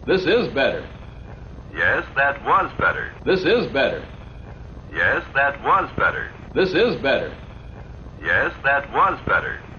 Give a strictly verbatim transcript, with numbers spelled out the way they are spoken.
This is better. Yes, that was better. This is better. Yes, that was better. This is better. Yes, that was better.